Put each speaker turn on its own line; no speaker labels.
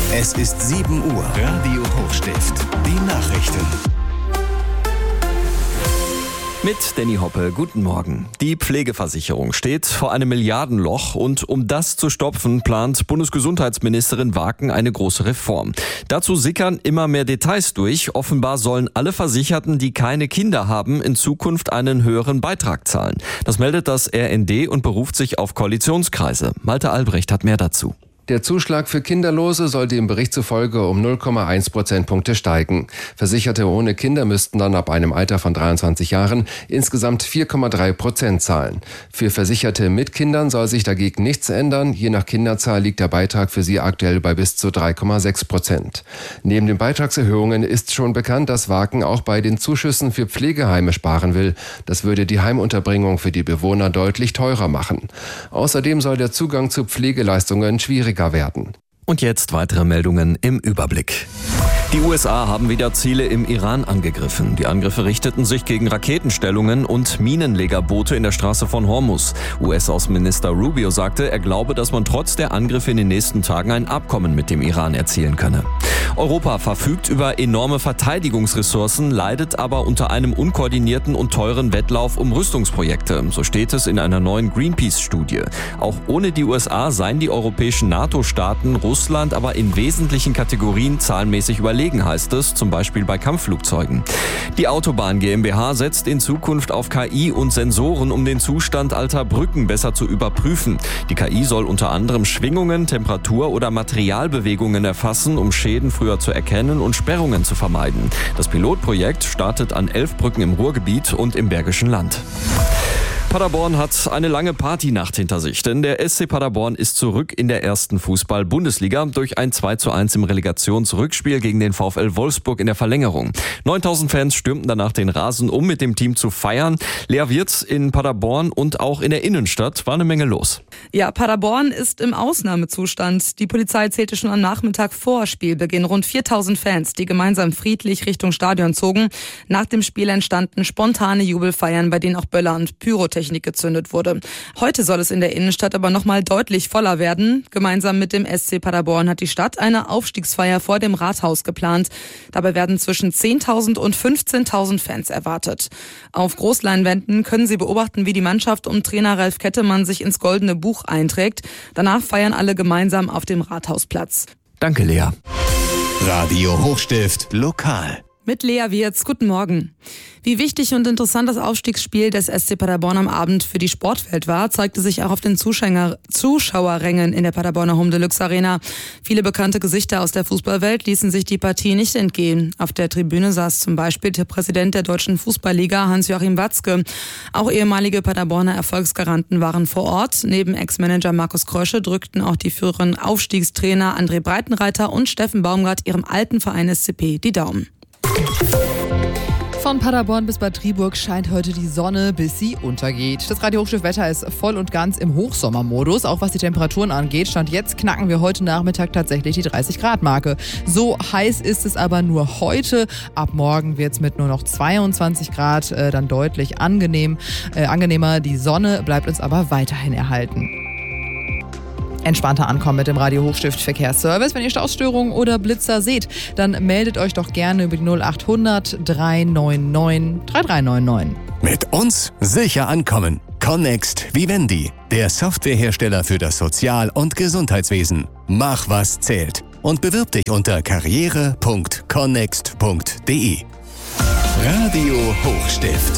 Es ist 7 Uhr. Radio Hochstift. Die Nachrichten.
Mit Danny Hoppe, guten Morgen. Die Pflegeversicherung steht vor einem Milliardenloch und um das zu stopfen, plant Bundesgesundheitsministerin Waken eine große Reform. Dazu sickern immer mehr Details durch. Offenbar sollen alle Versicherten, die keine Kinder haben, in Zukunft einen höheren Beitrag zahlen. Das meldet das RND und beruft sich auf Koalitionskreise. Malte Albrecht hat mehr dazu.
Der Zuschlag für Kinderlose soll dem Bericht zufolge um 0,1 Prozentpunkte steigen. Versicherte ohne Kinder müssten dann ab einem Alter von 23 Jahren insgesamt 4,3% zahlen. Für Versicherte mit Kindern soll sich dagegen nichts ändern. Je nach Kinderzahl liegt der Beitrag für sie aktuell bei bis zu 3,6%. Neben den Beitragserhöhungen ist schon bekannt, dass Waken auch bei den Zuschüssen für Pflegeheime sparen will. Das würde die Heimunterbringung für die Bewohner deutlich teurer machen. Außerdem soll der Zugang zu Pflegeleistungen schwieriger werden.
Und jetzt weitere Meldungen im Überblick. Die USA haben wieder Ziele im Iran angegriffen. Die Angriffe richteten sich gegen Raketenstellungen und Minenlegerboote in der Straße von Hormuz. US-Außenminister Rubio sagte, er glaube, dass man trotz der Angriffe in den nächsten Tagen ein Abkommen mit dem Iran erzielen könne. Europa verfügt über enorme Verteidigungsressourcen, leidet aber unter einem unkoordinierten und teuren Wettlauf um Rüstungsprojekte. So steht es in einer neuen Greenpeace-Studie. Auch ohne die USA seien die europäischen NATO-Staaten Russland aber in wesentlichen Kategorien zahlenmäßig überlegen, heißt es, zum Beispiel bei Kampfflugzeugen. Die Autobahn GmbH setzt in Zukunft auf KI und Sensoren, um den Zustand alter Brücken besser zu überprüfen. Die KI soll unter anderem Schwingungen, Temperatur oder Materialbewegungen erfassen, um Schäden früher zu erkennen und Sperrungen zu vermeiden. Das Pilotprojekt startet an 11 Brücken im Ruhrgebiet und im Bergischen Land. Paderborn hat eine lange Partynacht hinter sich, denn der SC Paderborn ist zurück in der ersten Fußball-Bundesliga durch ein 2:1 im Relegationsrückspiel gegen den VfL Wolfsburg in der Verlängerung. 9000 Fans stürmten danach den Rasen, um mit dem Team zu feiern. Lea Wirtz in Paderborn und auch in der Innenstadt war eine Menge los.
Ja, Paderborn ist im Ausnahmezustand. Die Polizei zählte schon am Nachmittag vor Spielbeginn rund 4000 Fans, die gemeinsam friedlich Richtung Stadion zogen. Nach dem Spiel entstanden spontane Jubelfeiern, bei denen auch Böller und Pyrotechnik gezündet wurde. Heute soll es in der Innenstadt aber nochmal deutlich voller werden. Gemeinsam mit dem SC Paderborn hat die Stadt eine Aufstiegsfeier vor dem Rathaus geplant. Dabei werden zwischen 10.000 und 15.000 Fans erwartet. Auf Großleinwänden können Sie beobachten, wie die Mannschaft um Trainer Ralf Kettemann sich ins Goldene Buch einträgt. Danach feiern alle gemeinsam auf dem Rathausplatz.
Danke, Lea.
Radio Hochstift lokal.
Mit Lea Wirtz, guten Morgen. Wie wichtig und interessant das Aufstiegsspiel des SC Paderborn am Abend für die Sportwelt war, zeigte sich auch auf den Zuschauerrängen in der Paderborner Home Deluxe Arena. Viele bekannte Gesichter aus der Fußballwelt ließen sich die Partie nicht entgehen. Auf der Tribüne saß zum Beispiel der Präsident der Deutschen Fußballliga, Hans-Joachim Watzke. Auch ehemalige Paderborner Erfolgsgaranten waren vor Ort. Neben Ex-Manager Markus Krösche drückten auch die früheren Aufstiegstrainer André Breitenreiter und Steffen Baumgart ihrem alten Verein SCP die Daumen.
Von Paderborn bis Bad Driburg scheint heute die Sonne, bis sie untergeht. Das Radio Hochstift Wetter ist voll und ganz im Hochsommermodus. Auch was die Temperaturen angeht, Stand jetzt knacken wir heute Nachmittag tatsächlich die 30-Grad-Marke. So heiß ist es aber nur heute. Ab morgen wird es mit nur noch 22 Grad dann deutlich angenehmer. Die Sonne bleibt uns aber weiterhin erhalten. Entspannter ankommen mit dem Radio Hochstift Verkehrsservice. Wenn ihr Stausstörungen oder Blitzer seht, dann meldet euch doch gerne über die 0800 399 3399.
Mit uns sicher ankommen. Connext Vivendi, der Softwarehersteller für das Sozial- und Gesundheitswesen. Mach, was zählt. Und bewirb dich unter karriere.connext.de. Radio Hochstift.